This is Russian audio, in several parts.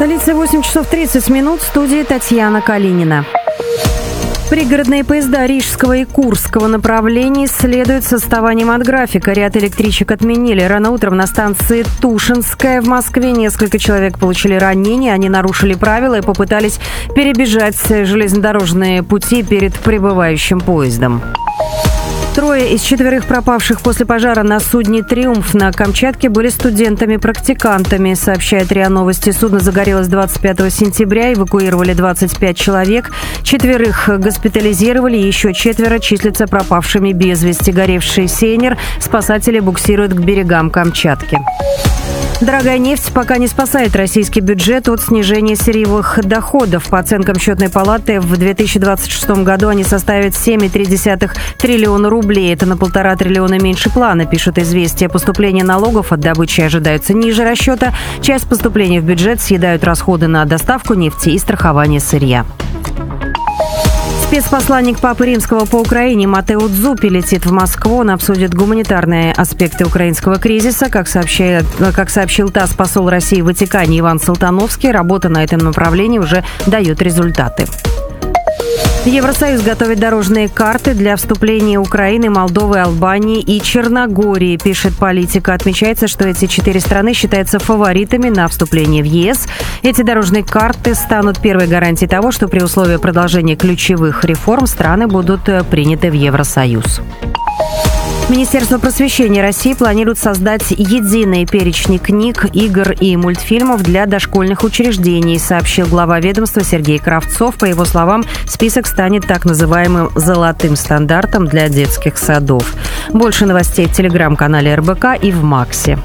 столице 8 часов 30 минут. В студии Татьяна Калинина. Пригородные поезда Рижского и Курского направлений следуют с отставанием от графика. Ряд электричек отменили. Рано утром на станции Тушинская в Москве несколько человек получили ранения. Они нарушили правила и попытались перебежать железнодорожные пути перед прибывающим поездом. 3 из 4 пропавших после пожара на судне «Триумф» на Камчатке были студентами-практикантами, сообщает РИА Новости. Судно загорелось 25 сентября, эвакуировали 25 человек, 4 госпитализировали, еще 4 числятся пропавшими без вести. Горевший сейнер спасатели буксируют к берегам Камчатки. Дорогая нефть пока не спасает российский бюджет от снижения сырьевых доходов. По оценкам Счетной палаты, в 2026 году они составят 7,3 триллиона рублей. Это на 1,5 триллиона меньше плана, пишут «Известия». Поступления налогов от добычи ожидаются ниже расчета. Часть поступлений в бюджет съедают расходы на доставку нефти и страхование сырья. Спецпосланник Папы Римского по Украине Матео Дзуппи летит в Москву. Он обсудит гуманитарные аспекты украинского кризиса. Как сообщил ТАСС, посол России в Ватикане Иван Салтановский, работа на этом направлении уже дает результаты. Евросоюз готовит дорожные карты для вступления Украины, Молдовы, Албании и Черногории, пишет «Политика». Отмечается, что эти 4 страны считаются фаворитами на вступление в ЕС. Эти дорожные карты станут первой гарантией того, что при условии продолжения ключевых реформ страны будут приняты в Евросоюз. Министерство просвещения России планирует создать единые перечни книг, игр и мультфильмов для дошкольных учреждений, сообщил глава ведомства Сергей Кравцов. По его словам, список станет так называемым «золотым стандартом» для детских садов. Больше новостей в телеграм-канале РБК и в Максе.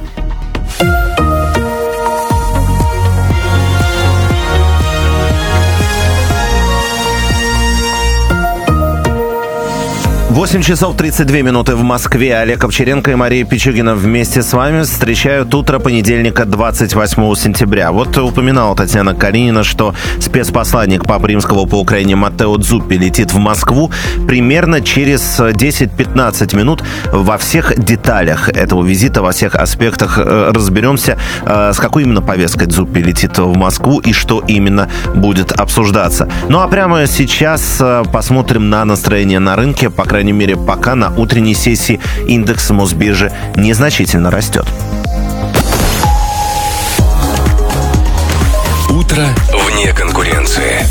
8 часов 32 минуты в Москве. Олег Овчаренко и Мария Пичугина вместе с вами встречают утро понедельника, 28 сентября. Вот упоминала Татьяна Калинина, что спецпосланник Папы Римского по Украине Матео Дзуппи летит в Москву примерно через 10-15 минут. Во всех деталях этого визита, во всех аспектах разберемся, с какой именно повесткой Дзуппи летит в Москву и что именно будет обсуждаться. Ну а прямо сейчас посмотрим на настроение на рынке. По крайней мере, пока на утренней сессии индекс Мосбиржи незначительно растет. Утро вне конкуренции.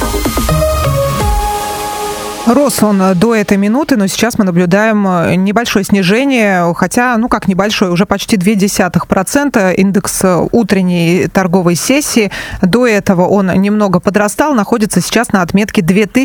Рос он до этой минуты, но сейчас мы наблюдаем небольшое снижение, хотя, как небольшое, уже почти 0,2% индекс утренней торговой сессии. До этого он немного подрастал, находится сейчас на отметке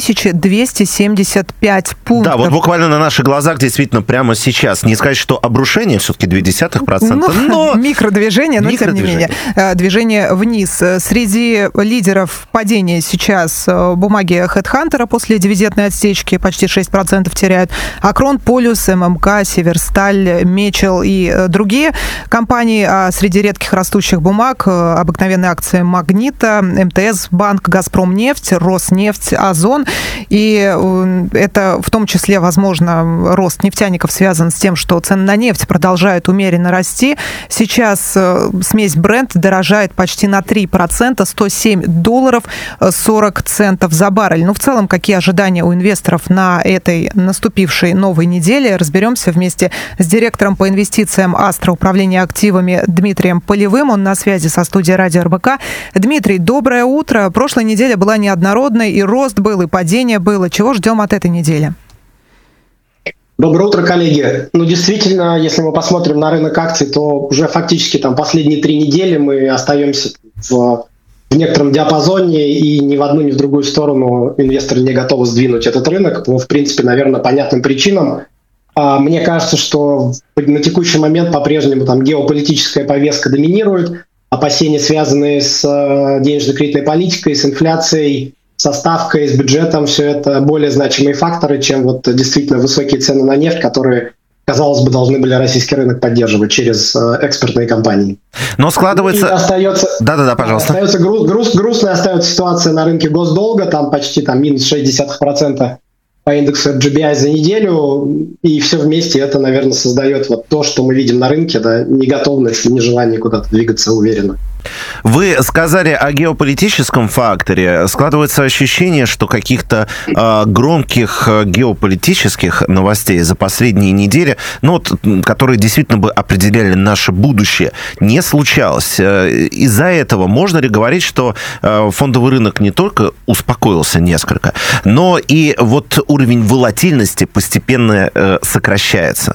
2275 пунктов. Да, вот буквально на наших глазах, действительно, прямо сейчас. Не сказать, что обрушение все-таки 0,2%, но... Микродвижение, но тем не менее. Движение вниз. Среди лидеров падения сейчас бумаги HeadHunter после дивидендной отсечки почти 6% теряют. Акрон, Полюс, ММК, Северсталь, Мечел и другие компании. А среди редких растущих бумаг обыкновенные акции Магнита, МТС, Банк, Газпромнефть, Роснефть, Озон. И это в том числе, возможно, рост нефтяников связан с тем, что цены на нефть продолжают умеренно расти. Сейчас смесь Brent дорожает почти на 3%, $107.40 за баррель. В целом, какие ожидания у инвесторов на этой наступившей новой неделе, разберемся вместе с директором по инвестициям Астра управления активами Дмитрием Полевым. Он на связи со студией радио РБК. Дмитрий, доброе утро. Прошлая неделя была неоднородной, и рост был, и падение было. Чего ждем от этой недели? Доброе утро, коллеги. Действительно, если мы посмотрим на рынок акций, то уже фактически последние 3 недели мы остаемся в некотором диапазоне, и ни в одну, ни в другую сторону инвесторы не готовы сдвинуть этот рынок по, в принципе, наверное, понятным причинам. Мне кажется, что на текущий момент по-прежнему геополитическая повестка доминирует, опасения, связанные с денежно-кредитной политикой, с инфляцией, со ставкой, с бюджетом, все это более значимые факторы, чем действительно высокие цены на нефть, которые, казалось бы, должны были российский рынок поддерживать через экспортные компании. Но складывается... Да, пожалуйста. Грустная остается ситуация на рынке госдолга, там почти минус 0,6%. по индексу GBI за неделю, и все вместе это, наверное, создает вот то, что мы видим на рынке, да, неготовность и нежелание куда-то двигаться уверенно. Вы сказали о геополитическом факторе. Складывается ощущение, что каких-то громких геополитических новостей за последние недели, которые действительно бы определяли наше будущее, не случалось. Из-за этого можно ли говорить, что фондовый рынок не только успокоился несколько, но и вот уровень волатильности постепенно сокращается?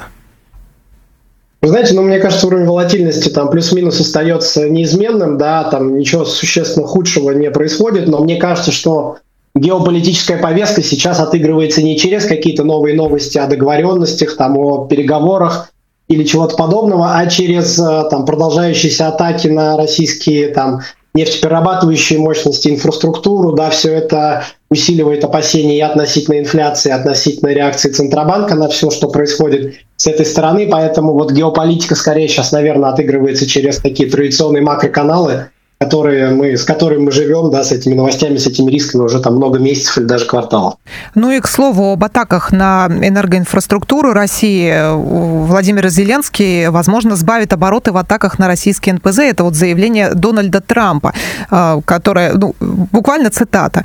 Вы знаете, мне кажется, уровень волатильности там плюс-минус остается неизменным, да, там ничего существенно худшего не происходит, но мне кажется, что геополитическая повестка сейчас отыгрывается не через какие-то новые новости о договоренностях, там, о переговорах или чего-то подобного, а через там продолжающиеся атаки на российские там нефтеперерабатывающие мощности, инфраструктуру, да, все это усиливает опасения и относительно инфляции, и относительно реакции Центробанка на все, что происходит с этой стороны. Поэтому вот геополитика скорее сейчас, наверное, отыгрывается через такие традиционные макроканалы, с которыми мы живем, да, с этими новостями, с этими рисками уже там много месяцев или даже кварталов. И, к слову, об атаках на энергоинфраструктуру России Владимир Зеленский, возможно, сбавит обороты в атаках на российские НПЗ. Это вот заявление Дональда Трампа, которое, буквально цитата.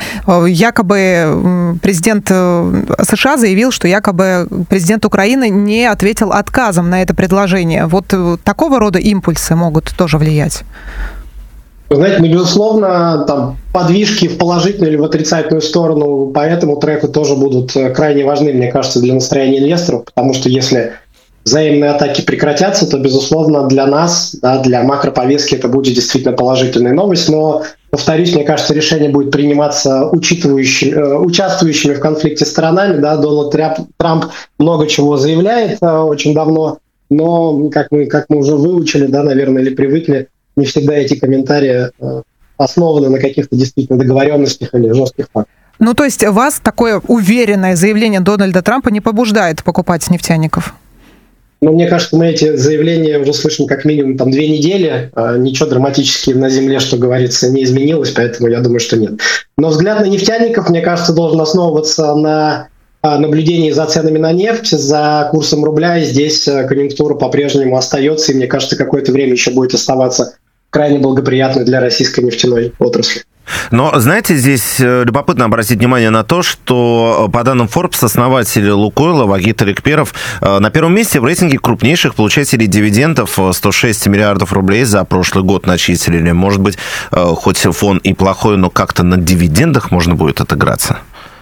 Якобы президент США заявил, что якобы президент Украины не ответил отказом на это предложение. Вот такого рода импульсы могут тоже влиять. Вы знаете, безусловно, там подвижки в положительную или в отрицательную сторону по этому треку тоже будут крайне важны, мне кажется, для настроения инвесторов, потому что если взаимные атаки прекратятся, то, безусловно, для нас, да, для макроповестки это будет действительно положительная новость, но, повторюсь, мне кажется, решение будет приниматься участвующими в конфликте сторонами, да, Дональд Трамп много чего заявляет очень давно, но, как мы уже выучили, да, наверное, или привыкли, не всегда эти комментарии основаны на каких-то действительно договоренностях или жестких фактах. То есть вас такое уверенное заявление Дональда Трампа не побуждает покупать нефтяников? Мне кажется, мы эти заявления уже слышим как минимум 2 недели. Ничего драматически на земле, что говорится, не изменилось, поэтому я думаю, что нет. Но взгляд на нефтяников, мне кажется, должен основываться на наблюдении за ценами на нефть, за курсом рубля, и здесь конъюнктура по-прежнему остается, и, мне кажется, какое-то время еще будет оставаться крайне благоприятной для российской нефтяной отрасли. Но, знаете, здесь любопытно обратить внимание на то, что по данным Forbes, основатель Лукойла Вагит Аликперов на первом месте в рейтинге крупнейших получателей дивидендов. 106 миллиардов рублей за прошлый год начислили. Может быть, хоть фон и плохой, но как-то на дивидендах можно будет отыграться?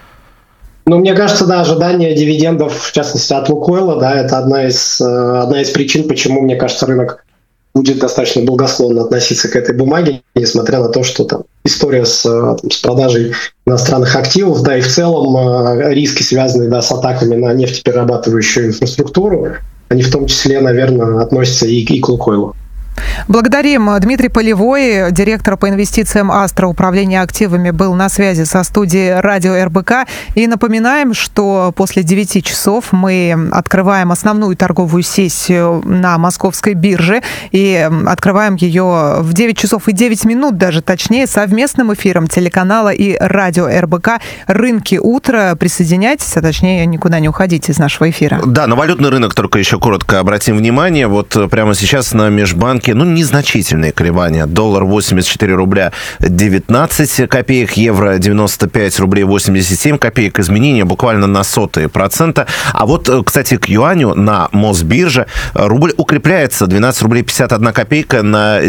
Мне кажется, да, ожидание дивидендов, в частности, от Лукойла, да, это одна из причин, почему, мне кажется, рынок будет достаточно благосклонно относиться к этой бумаге, несмотря на то, что там история с продажей иностранных активов, да, и в целом риски, связанные, да, с атаками на нефтеперерабатывающую инфраструктуру, они в том числе, наверное, относятся и к Лукойлу. Благодарим. Дмитрий Полевой, директор по инвестициям Астра управления активами, был на связи со студией радио РБК. И напоминаем, что после 9 часов мы открываем основную торговую сессию на московской бирже. И открываем ее в 9 часов и 9 минут, даже точнее, совместным эфиром телеканала и радио РБК «Рынки утра». Присоединяйтесь, а точнее никуда не уходите из нашего эфира. Да, на валютный рынок только еще коротко обратим внимание. Вот прямо сейчас на межбанке незначительные колебания. Доллар 84 рубля 19 копеек, евро 95 рублей 87 копеек. Изменения буквально на 0,01%. А вот, кстати, к юаню на Мосбирже рубль укрепляется. 12 рублей 51 копейка, на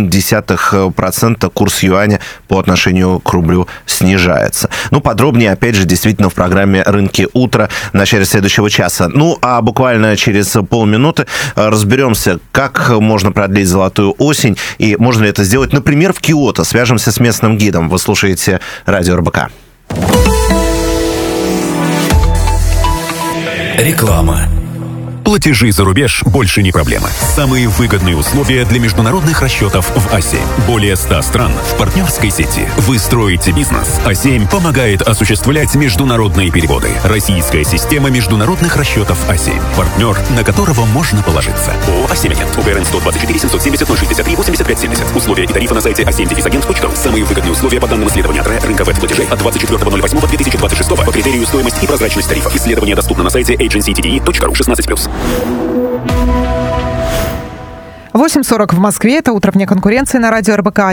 0,7% курс юаня по отношению к рублю снижается. Подробнее, опять же, действительно в программе «Рынки утра» в начале следующего часа. А буквально через полминуты разберемся, как можно продлить золотую осень, и можно ли это сделать, например, в Киото. Свяжемся с местным гидом. Вы слушаете радио РБК. Реклама. Платежи за рубеж больше не проблема. Самые выгодные условия для международных расчетов в А7. Более 100 стран в партнерской сети. Вы строите бизнес. А7 помогает осуществлять международные переводы. Российская система международных расчетов А7. Партнер, на которого можно положиться. ООО «А7-Агент». УГРН 124 770 063 85 70. Условия и тарифы на сайте a7-agent.ru. Самые выгодные условия по данным исследования от рынка веб-платежей от 24.08.2026 по критерию стоимость и прозрачность тарифов. Исследование доступно на сайте agencytde.ru 16+. 8:40 в Москве. Это «Утро вне конкуренции» на радио РБК.